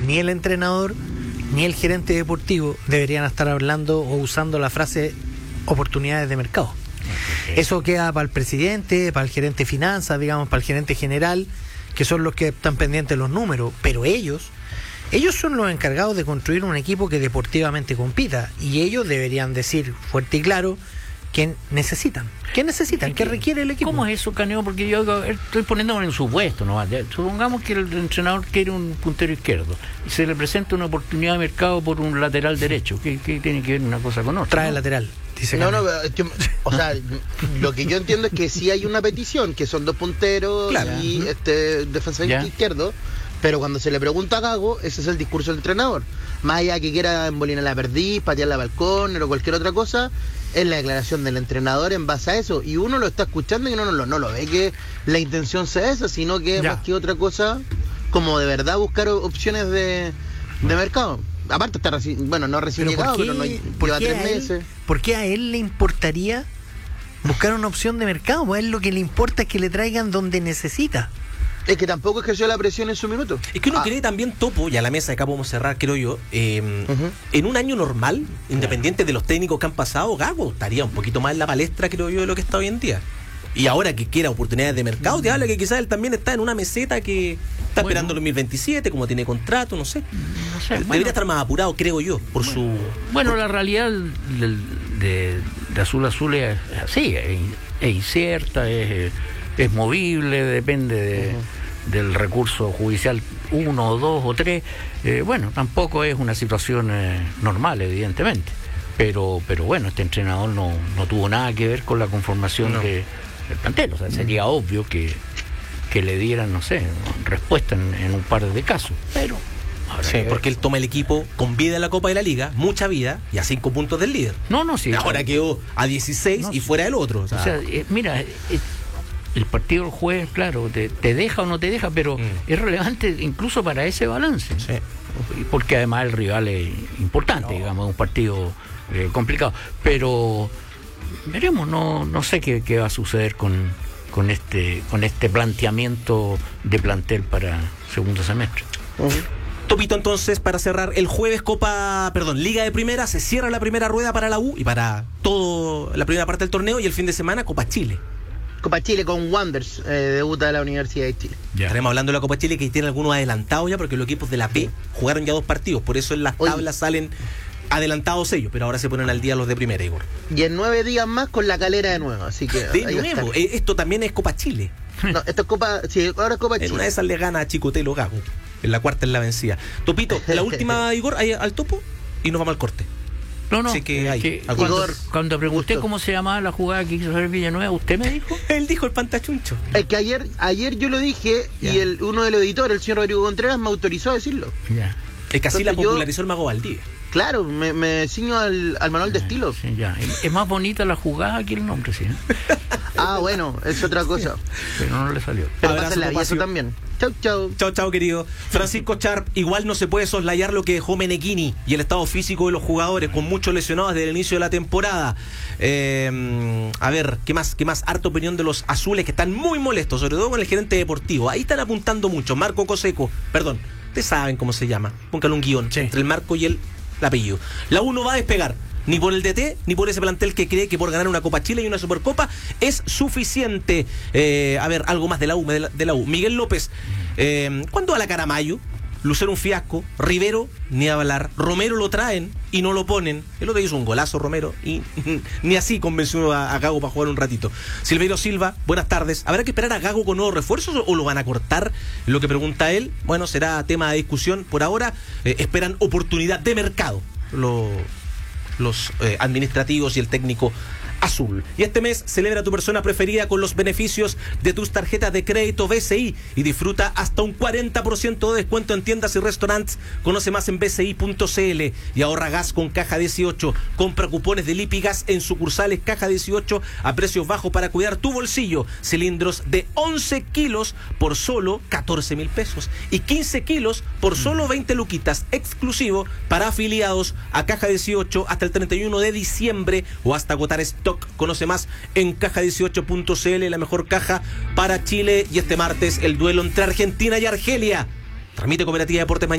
ni el entrenador ni el gerente deportivo deberían estar hablando o usando la frase oportunidades de mercado. Eso queda para el presidente, para el gerente de finanzas, digamos, para el gerente general, que son los que están pendientes de los números, pero ellos son los encargados de construir un equipo que deportivamente compita, y ellos deberían decir fuerte y claro qué necesitan, qué requiere el equipo. ¿Cómo es eso, Caneo? Porque yo estoy poniéndome en supuesto, ¿no? Supongamos que el entrenador quiere un puntero izquierdo y se le presenta una oportunidad de mercado por un lateral derecho. ¿Qué tiene que ver una cosa con otra? Trae el lateral. O sea, lo que yo entiendo es que sí hay una petición, que son 2 punteros, claro, y defensa izquierdo, pero cuando se le pregunta a Gago, ese es el discurso del entrenador. Más allá que quiera embolinar la perdiz, patear la balcón o cualquier otra cosa, es la declaración del entrenador en base a eso, y uno lo está escuchando y no lo ve que la intención sea esa, sino que más que otra cosa, como de verdad buscar opciones de mercado. Aparte está no recién llegado, pero no lleva 3 meses. ¿Por qué a él le importaría buscar una opción de mercado? Pues a él lo que le importa es que le traigan donde necesita. Es que tampoco ejerció la presión en su minuto. Es que uno cree también, Topo, y a la mesa de acá podemos cerrar, creo yo, en un año normal, independiente de los técnicos que han pasado, Gago estaría un poquito más en la palestra, creo yo, de lo que está hoy en día. Y ahora que quiera oportunidades de mercado, te habla que quizás él también está en una meseta que está esperando el 2027, como tiene contrato, no sé. Debería estar más apurado, creo yo, por su... Bueno, la realidad de Azul Azul es así, es incierta, es movible, depende del recurso judicial 1 o 2 o 3. Bueno, tampoco es una situación normal, evidentemente. Pero bueno, este entrenador no tuvo nada que ver con la conformación del plantel. O sea, sería obvio que le dieran, no sé, respuesta en un par de casos. Pero porque él toma el equipo con vida en la Copa de la Liga, mucha vida, y a 5 puntos del líder. Sí. Ahora quedó a 16 y fuera del otro. O sea, mira, el partido del jueves, claro, te deja o no te deja, pero es relevante incluso para ese balance. Sí. Porque además el rival es importante, digamos, un partido complicado. Pero veremos, no sé qué va a suceder con este planteamiento de plantel para segundo semestre. Topito, entonces, para cerrar, el jueves Liga de Primera, se cierra la primera rueda para la U y para toda la primera parte del torneo, y el fin de semana Copa Chile. Copa Chile con Wanderers, debuta la Universidad de Chile. Estaremos hablando de la Copa Chile, que tiene algunos adelantados ya, porque los equipos de la P jugaron ya 2 partidos, por eso en las tablas salen adelantados ellos, pero ahora se ponen al día los de primera, Igor. Y en 9 días más con la Calera de nuevo, así que... De nuevo, esto también es Copa Chile. No, esto es Copa... Sí, ahora es Copa Chile. En una de esas le gana a Chicotelo Gago, en la cuarta es la vencida. Topito, la última, Igor, al topo, y nos vamos al corte. Así que cuando pregunté cómo se llamaba la jugada que quiso hacer Villanueva, ¿usted me dijo? Él dijo el pantachuncho. Es que ayer yo lo dije, y uno de los editores, el señor Rodrigo Contreras, me autorizó a decirlo. Es que así la popularizó el Mago Valdivia. Claro, me ciño al manual de estilo. Sí, es más bonita la jugada que el nombre, sí. Bueno, es otra cosa. Pero no le salió. Pero pásale la vida eso también. Chau, querido. Francisco Sharp, igual no se puede soslayar lo que dejó Meneghini y el estado físico de los jugadores, con muchos lesionados desde el inicio de la temporada. A ver, ¿qué más? Harta opinión de los azules, que están muy molestos, sobre todo con el gerente deportivo. Ahí están apuntando mucho. Marco Coseco, perdón, ustedes saben cómo se llama. Póngale un guión entre el Marco y el apellido. La U no va a despegar, ni por el DT, ni por ese plantel que cree que por ganar una Copa Chile y una Supercopa es suficiente. A ver, algo más de la U. Miguel López, ¿cuándo va la Caramayo? Lucero un fiasco, Rivero ni hablar, Romero lo traen y no lo ponen. El otro hizo un golazo Romero y ni así convenció a Gago para jugar un ratito. Silveiro Silva, buenas tardes. ¿Habrá que esperar a Gago con nuevos refuerzos o lo van a cortar? Lo que pregunta él, bueno, será tema de discusión. Por ahora esperan oportunidad de mercado los administrativos y el técnico azul. Y este mes celebra tu persona preferida con los beneficios de tus tarjetas de crédito BCI y disfruta hasta un 40% de descuento en tiendas y restaurantes. Conoce más en bci.cl y ahorra gas con Caja 18. Compra cupones de Lipigas en sucursales Caja 18 a precios bajos para cuidar tu bolsillo. Cilindros de 11 kilos por solo 14,000 pesos y 15 kilos por solo 20 luquitas, exclusivo para afiliados a Caja 18 hasta el 31 de diciembre o hasta agotar stock. Conoce más en caja18.cl, la mejor caja para Chile. Y este martes el duelo entre Argentina y Argelia. Transmite Cooperativa Deportes Mañana.